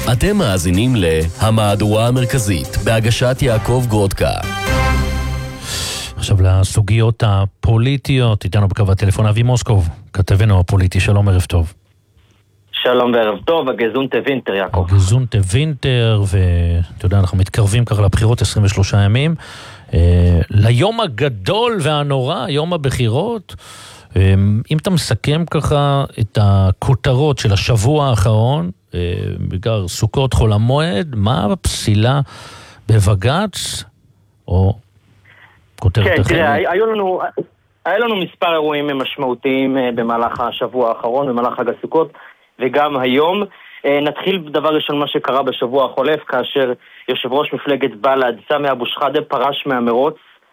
אתם מאזינים להמהדורה המרכזית בהגשת יעקב גרודקה. עכשיו לסוגיות הפוליטיות, איתנו בקו הטלפון אבי מוסקוב, כתבנו הפוליטי. שלום, ערב טוב. שלום וערב טוב, הגזונטה וינטר, יעקב. הגזונטה וינטר, ואתה יודע, אנחנו מתקרבים ככה לבחירות 23 ימים, ליום הגדול והנורא, יום הבחירות. אם אתה מסכם ככה את הכותרות של השבוע האחרון, בגלל סוכות חול המועד, מה הפסילה בבג"ץ, או כותרת אחרת? כן, תראה, היו לנו מספר אירועים משמעותיים במהלך השבוע האחרון, במהלך חג הסוכות, וגם היום. נתחיל בדבר ראשון מה שקרה בשבוע החולף, כאשר יושב ראש מפלגת בל"ד, סמי אבו שחאדה, פרש מהמרוץ,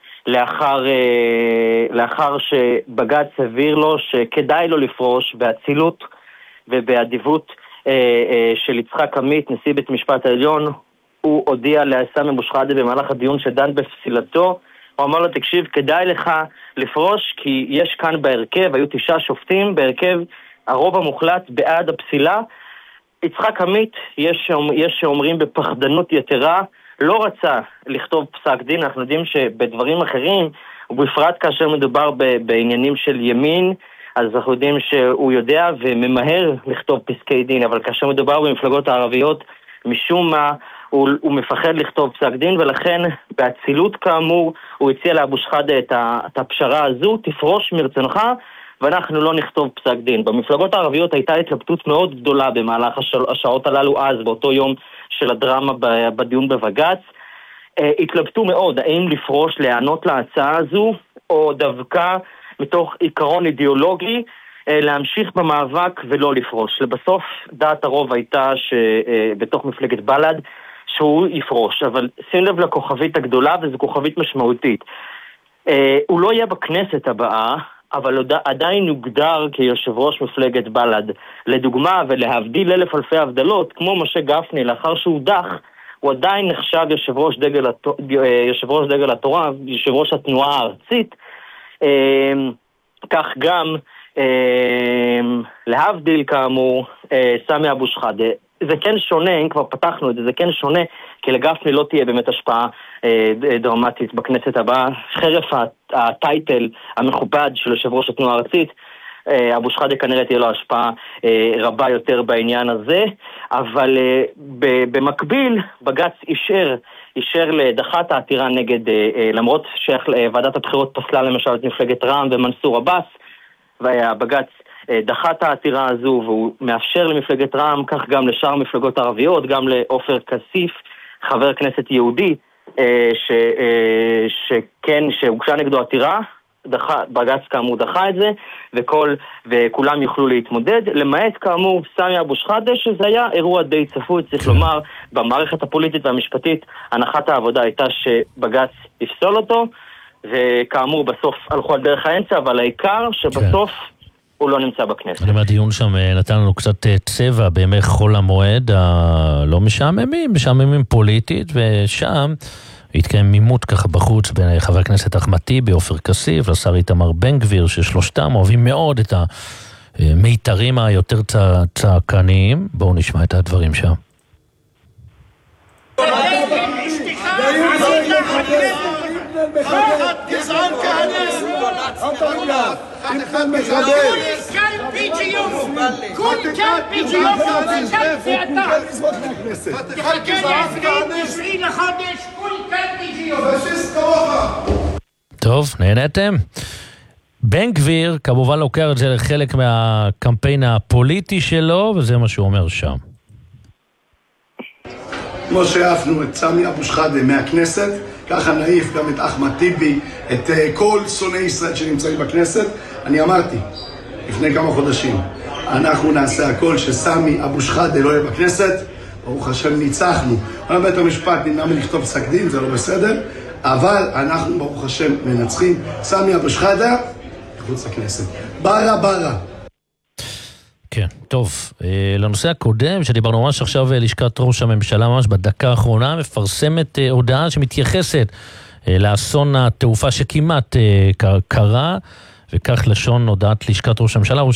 לאחר שבג"ץ הבהיר לו שכדאי לו לפרוש באצילות ובאדיבות של יצחק עמית, נשיא בית משפט העליון. הוא הודיע לסמי אבו שחאדה במהלך הדיון שדן בפסילתו, הוא אמר לו, תקשיב, כדאי לך לפרוש, כי יש כאן בהרכב, היו 9 שופטים בהרכב, הרוב המוחלט בעד הפסילה. יצחק עמית, יש שאומרים בפחדנות יתרה, לא רצה לכתוב פסק דין. אנחנו יודעים שבדברים אחרים, ובפרט כאשר מדובר בעניינים של ימין, אז אנחנו יודעים שהוא יודע וממהר לכתוב פסקי דין, אבל כאשר מדובר במפלגות הערביות, משום מה הוא מפחד לכתוב פסק דין, ולכן באצילות כאמור הוא הציע לאבו שחאדה את הפשרה הזו, תפרוש מרצונך ואנחנו לא נכתוב פסק דין. במפלגות הערביות הייתה התלבטות מאוד גדולה במהלך השעות הללו, אז באותו יום של הדרמה בדיון בבג"ץ. התלבטו מאוד האם לפרוש, להיענות להצעה הזו, או דווקא מתוך עיקרון אידיאולוגי להמשיך במאבק ולא לפרוש. לבסוף דעת הרוב הייתה שבתוך מפלגת בל"ד שהוא יפרוש, אבל שים לב לכוכבית הגדולה, וזו כוכבית משמעותית. הוא לא יהיה בכנסת הבאה, אבל עדיין יוגדר כיושב ראש מפלגת בל"ד. לדוגמה, ולהבדיל אלף אלפי הבדלות, כמו משה גפני, לאחר שהוא דח, הוא עדיין נחשב יושב ראש דגל התורה, יושב ראש התנועה הארצית. כך גם להבדיל כאמור סמי אבו שחאדה. זה כן שונה, אם כבר פתחנו את זה, זה כן שונה, כי לגפני לא תהיה באמת השפעה דרמטית בכנסת הבאה. חרף הטייטל המכובד של יושב ראש התנועה הארצית, אבו שחאדה כנראה תהיה לו השפעה רבה יותר בעניין הזה, אבל במקביל בג"ץ אישר לדחת העתירה נגד, למרות שוועדת הבחירות פסלה למשל את מפלגת רע"מ ומנסור עבאס, והבג"ץ דחה את העתירה הזו, והוא מאפשר למפלגת רע"מ, כך גם לשאר המפלגות הערביות, גם לעופר כסיף, חבר כנסת יהודי, שהוגשה נגדו עתירה, בג"ץ כאמור דחה את זה, וכולם יוכלו להתמודד, למעט כאמור סמי אבו שחאדה, שזה היה אירוע די צפוי, צריך לומר, במערכת הפוליטית והמשפטית, הנחת העבודה הייתה שבג"ץ יפסול אותו, וכאמור בסוף הלכו על דרך האמצע, אבל העיקר שבסוף הוא לא נמצא בכנסת. אני אומר, הדיון שם נתן לנו קצת צבע בימי חול המועד, לא משעממים פוליטית, ושם התקיים מימות ככה בחוץ בין חבר הכנסת אחמד טיבי, עופר כסיף, לשר איתמר בן גביר, ששלושתם אוהבים מאוד את המיתרים היותר צעקניים. בואו נשמע את הדברים שם. גזען כהניסט, כל כאן ביג'יום כאן ואתה תחכה ל-27 לחודש, כל כאן ביג'יום. טוב, נהנתם? בן גביר כמובן לוקח את זה לחלק מהקמפיין הפוליטי שלו, וזה מה שהוא אומר שם. כמו שהעפנו את סמי אבו שחאדה מהכנסת, ככה נעיף גם את אחמד טיבי, את כל שונאי ישראל שנמצאים בכנסת. אני אמרתי לפני כמה חודשים, אנחנו נעשה הכל שסמי אבו שחאדה לא יהיה בכנסת. ברוך השם ניצחנו. בית המשפט נמנע מלכתוב פסק דין, זה לא בסדר, אבל אנחנו ברוך השם מנצחים. סמי אבו שחאדה מחוץ לכנסת. ברה. כן, טוב. לנושא הקודם שדיברנו ממש עכשיו, לשכת ראש הממשלה ממש בדקה האחרונה מפרסמת הודעה שמתייחסת לאסון התעופה שכמעט קרה, וכך לשון הודעת לשכת ראש הממשלה.